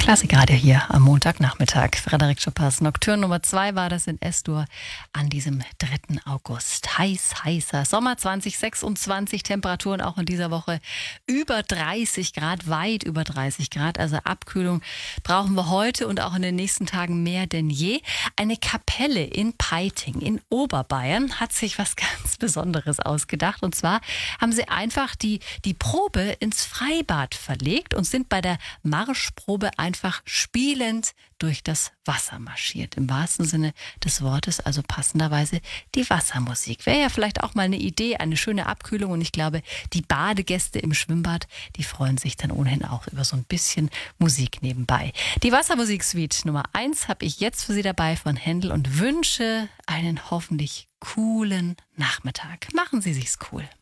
Klassikradio hier am Montagnachmittag. Frédéric Chopins Nocturne Nummer 2 war das in S-Dur an diesem 3. August. Heißer Sommer 2026, Temperaturen auch in dieser Woche über 30 Grad, weit über 30 Grad. Also Abkühlung brauchen wir heute und auch in den nächsten Tagen mehr denn je. Eine Kapelle in Peiting in Oberbayern hat sich was ganz Besonderes ausgedacht. Und zwar haben sie einfach die Probe ins Freibad verlegt und sind bei der Marschprobe einfach spielend durch das Wasser marschiert. Im wahrsten Sinne des Wortes, also passenderweise die Wassermusik. Wäre ja vielleicht auch mal eine Idee, eine schöne Abkühlung. Und ich glaube, die Badegäste im Schwimmbad, die freuen sich dann ohnehin auch über so ein bisschen Musik nebenbei. Die Wassermusik-Suite Nummer 1 habe ich jetzt für Sie dabei von Händel und wünsche einen hoffentlich coolen Nachmittag. Machen Sie sich's cool.